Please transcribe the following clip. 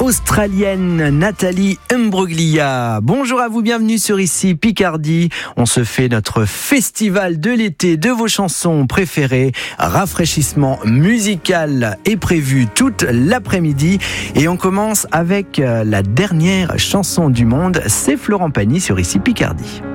australienne Nathalie Imbruglia. Bonjour à vous, bienvenue sur Ici Picardie. On se fait notre festival de l'été de vos chansons préférées. Rafraîchissement musical est prévu toute l'après-midi. Et on commence avec la dernière chanson du monde. C'est Florent Pagny sur Ici Picardie.